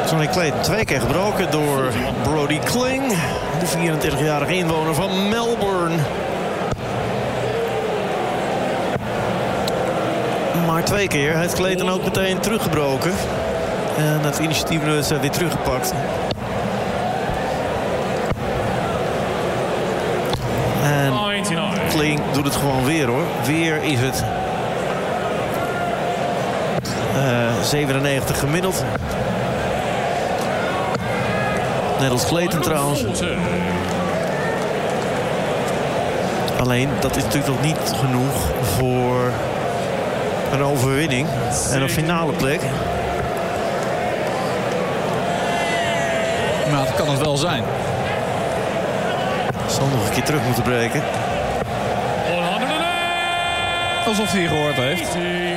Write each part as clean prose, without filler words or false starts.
Johnny Clayton 2 keer gebroken door Brody Kling. De 24-jarige inwoner van Melbourne. Maar 2 keer heeft Clayton ook meteen teruggebroken. En het initiatief is weer teruggepakt. En Kling doet het gewoon weer hoor. Weer is het 97 gemiddeld. Net als Clayton trouwens. Alleen, dat is natuurlijk nog niet genoeg voor een overwinning en een finale plek. Maar dat kan het wel zijn. Zal nog een keer terug moeten breken. Alsof hij gehoord heeft.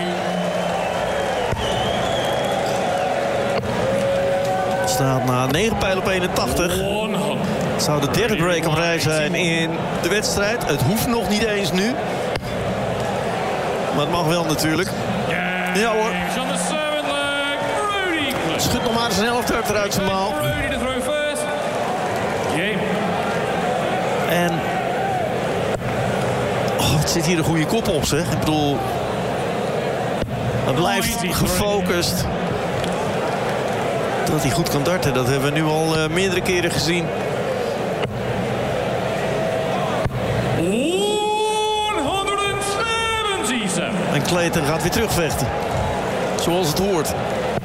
Staat na 9 pijlen op 81. Het zou de derde break op rij zijn in de wedstrijd. Het hoeft nog niet eens nu. Maar het mag wel natuurlijk. Ja hoor. Schudt nog maar zijn helft eruit zijn maal. En het zit hier een goede kop op zeg. Ik bedoel, het blijft gefocust. Dat hij goed kan darten, dat hebben we nu al meerdere keren gezien. En Clayton gaat weer terugvechten. Zoals het hoort.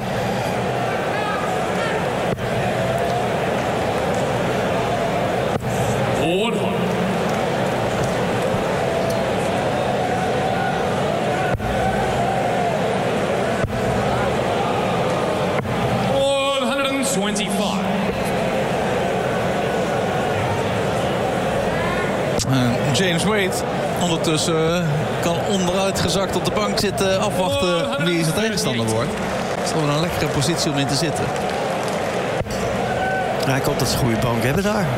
James Wade ondertussen kan onderuitgezakt op de bank zitten afwachten wie zijn tegenstander wordt. Dat is wel een lekkere positie om in te zitten. Ja, ik hoop dat ze een goede bank hebben daar.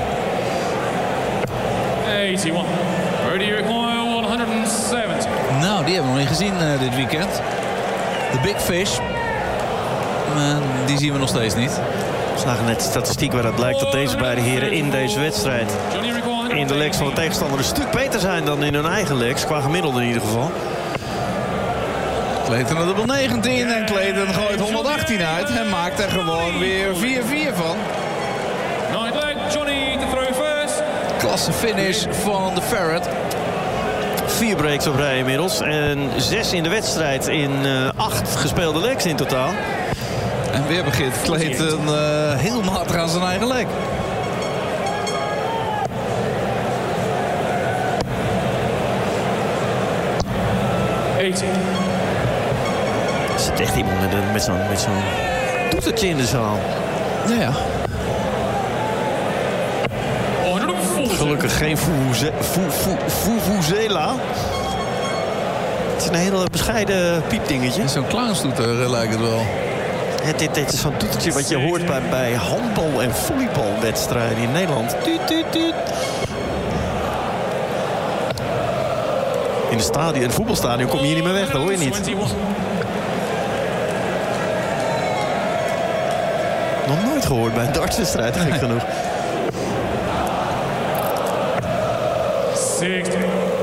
81. Brody Require 170. Nou, die hebben we nog niet gezien dit weekend. De Big Fish. Die zien we nog steeds niet. We zagen net de statistiek waaruit blijkt dat deze beide heren in deze wedstrijd in de legs van de tegenstander een stuk beter zijn dan in hun eigen legs. Qua gemiddelde in ieder geval. Clayton naar dubbel 19 en Clayton gooit 118 uit en maakt er gewoon weer 4-4 van. Klasse finish van de Ferret. 4 breaks op rij inmiddels en 6 in de wedstrijd in 8 gespeelde legs in totaal. En weer begint Clayton heel matig aan zijn eigen leg. Er zit echt iemand met zo'n toetertje in de zaal. Ja. Gelukkig geen Vuvuzela. Het is een hele bescheiden piepdingetje. Zo'n clownstoeter lijkt het wel. Dit is zo'n toetertje wat je hoort bij handbal- en volleybalwedstrijden in Nederland. Tuut, tuut, tuut. In het voetbalstadion kom je hier niet meer weg, dat hoor je niet. Nog nooit gehoord bij een dartswedstrijd, gek genoeg. 60.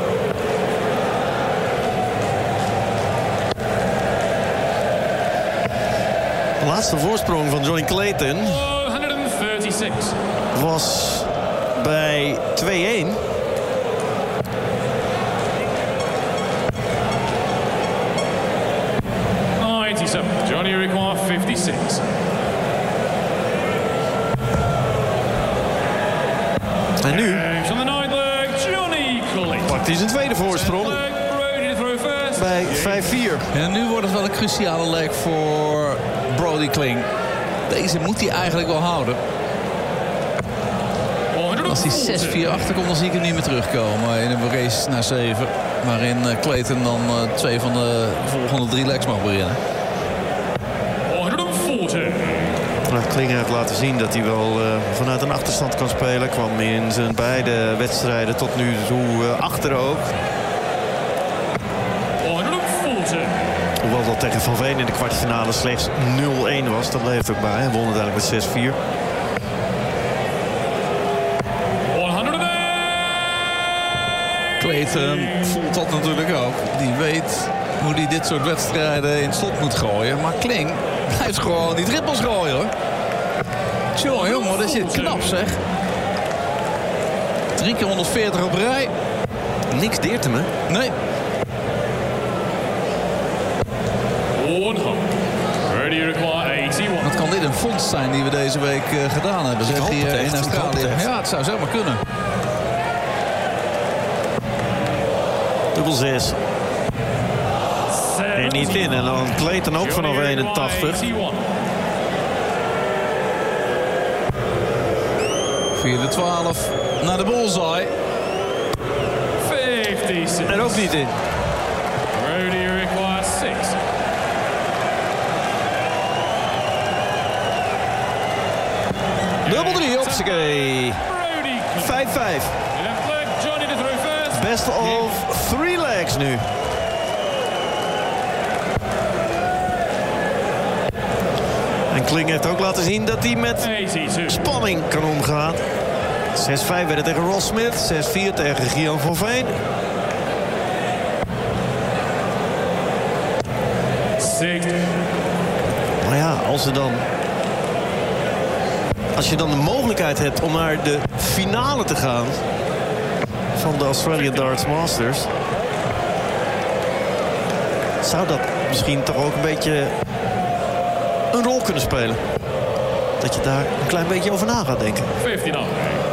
De laatste voorsprong van Johnny Clayton 136. was bij 2-1. Johnny Require 56. En nu On the ninth leg, Johnny Clayton. pakt hij zijn tweede voorsprong bij 5-4. En nu wordt het wel een cruciale leg voor Brody Kling. Deze moet hij eigenlijk wel houden. Als hij 6-4 achterkomt, dan zie ik hem niet meer terugkomen in een race naar 7. Waarin Clayton dan 2 van de volgende 3 legs mag beginnen. Kling heeft laten zien dat hij wel vanuit een achterstand kan spelen. Kwam in zijn beide wedstrijden tot nu toe achter ook. Hoewel dat tegen Van Veen in de kwartfinale slechts 0-1 was. Daar bleef het ook bij. Hij won uiteindelijk met 6-4. 108. Clayton voelt dat natuurlijk ook. Die weet hoe hij dit soort wedstrijden in slot moet gooien. Maar Kling blijft gewoon die trippels gooien, hoor. Jongen, dat is knap, zeg. 3 keer 140 op rij. Niks deert hem, hè? Nee. 100. Ready to require 81. Wat kan dit een vondst zijn die we deze week gedaan hebben, zeg, hoop hier het echt, in ik hoop Australië. het echt. Ja, het zou zomaar kunnen. Dubbel 6. En niet in. En dan Clayton ook vanaf 81. 4-12 naar de bullseye. 56. En ook niet in. Ready to require 6. Dubbel 3, hopsakee. Brody 5-5. left leg, Johnny to throw first. Best of 3 legs nu. En Kling heeft ook laten zien dat hij met 82. spanning kan omgaan. 6-5 werd het tegen Ross Smith. 6-4 tegen Gian van Veen. 60. Maar ja, als je dan de mogelijkheid hebt om naar de finale te gaan van de Australian Darts Masters, zou dat misschien toch ook een beetje een rol kunnen spelen. Dat je daar een klein beetje over na gaat denken. 59.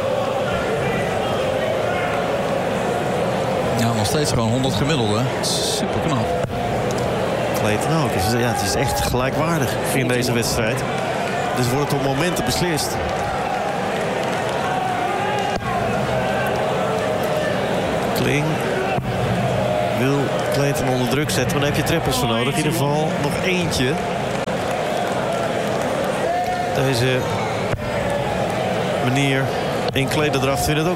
Ja, nog steeds gewoon 100 gemiddelde. Super knap. Clayton ook. Dus ja, het is echt gelijkwaardig in deze wedstrijd. Dus wordt het op momenten beslist. Kling wil Clayton onder druk zetten. Maar daar heb je trippels voor nodig. In ieder geval nog eentje. Deze manier in Clayton eraf vindt het ook